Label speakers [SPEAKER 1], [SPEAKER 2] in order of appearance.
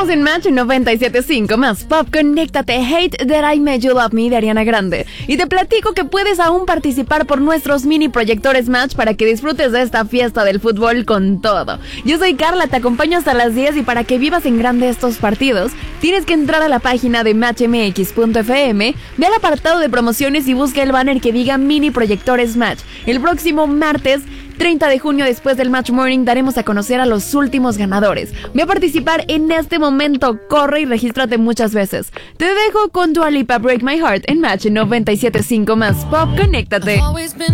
[SPEAKER 1] Estamos en Match 97.5 más Pop. Conéctate. Hate That I Made You Love Me de Ariana Grande. Y te platico que puedes aún participar por nuestros mini proyectores Match para que disfrutes de esta fiesta del fútbol con todo. Yo soy Carla, te acompaño hasta las 10 y para que vivas en grande estos partidos, tienes que entrar a la página de matchmx.fm, ve al apartado de promociones y busca el banner que diga mini proyectores Match. El próximo martes 30 de junio, después del Match Morning, daremos a conocer a los últimos ganadores. Ve a participar en este momento, corre y regístrate muchas veces. Te dejo con Dua Lipa, Break My Heart en Match 97.5 más Pop. Conéctate.